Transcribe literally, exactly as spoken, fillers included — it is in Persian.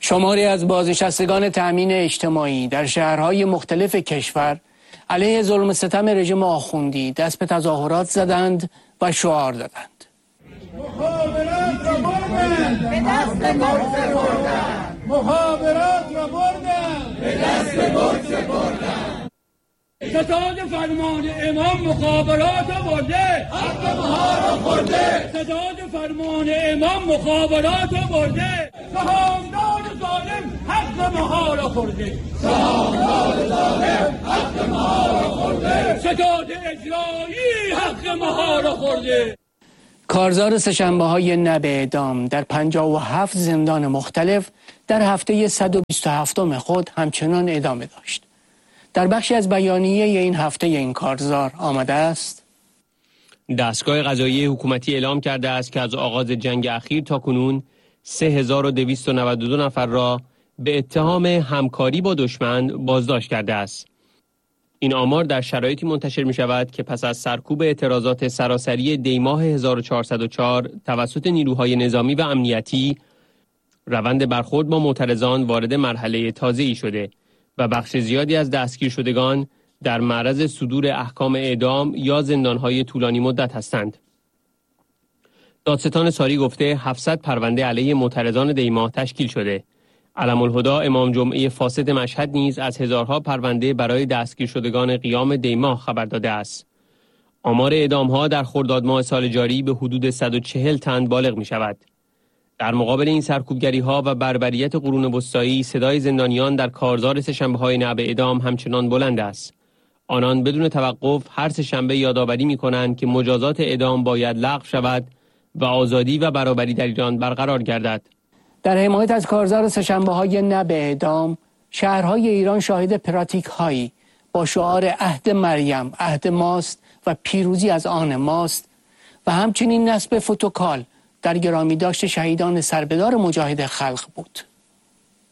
شماری از بازنشستگان تأمین اجتماعی در شهرهای مختلف کشور علیه ظلم و ستم رژیم آخوندی دست به تظاهرات زدند و شعار دادند. مخابرات را بردن به دست برد بردن، مخابرات را بردن به دست برد بردن. ستاد فرمان امام مخابرات را برده، حق ماها را خورده. ستاد فرمان امام مخابرات را برده، سهامدار ظالم حق ماها را خورده. سهامدار ظالم حق ماها را خورده. ستاد اجرایی حق ماها را خورده. کارزار سه‌شنبه‌های نه به اعدام در پنجاه و هفت زندان مختلف در هفته صد و بیست و هفتم خود همچنان ادامه داشت. در بخشی از بیانیه این هفته این کارزار آمده است: دستگاه قضایی حکومتی اعلام کرده است که از آغاز جنگ اخیر تا کنون سه هزار و دویست و نود و دو نفر را به اتهام همکاری با دشمن بازداشت کرده است. این آمار در شرایطی منتشر می شود که پس از سرکوب اعتراضات سراسری دیماه هزار و چهارصد و چهار توسط نیروهای نظامی و امنیتی، روند برخورد با معترضان وارد مرحله تازه‌ای شده و بخش زیادی از دستگیر شدگان در معرض صدور احکام اعدام یا زندانهای طولانی مدت هستند. دادستان ساری گفته هفتصد پرونده علیه معترضان دیماه تشکیل شده. علم الهدی امام جمعه فاسد مشهد نیز از هزارها پرونده برای دستگیر شدگان قیام دیماه خبر داده است. آمار اعدام‌ها در خرداد ماه سال جاری به حدود صد و چهل تن بالغ می شود. در مقابل این سرکوبگری‌ها و بربریت قرون وسطایی، صدای زندانیان در کارزار سه‌شنبه‌های نه به اعدام همچنان بلند است. آنان بدون توقف هر سه‌شنبه یادآوری می‌کنند که مجازات اعدام باید لغو شود و آزادی و برابری در ایران برقرار گردد. در حمایت از کارزار سه‌شنبه‌های نه به اعدام، شهرهای ایران شاهد پراتیک‌هایی با شعار عهد مریم، عهد ماست و پیروزی از آن ماست و همچنین نصب فوتوکال در گرامی داشت شهیدان سربدار مجاهد خلق بود.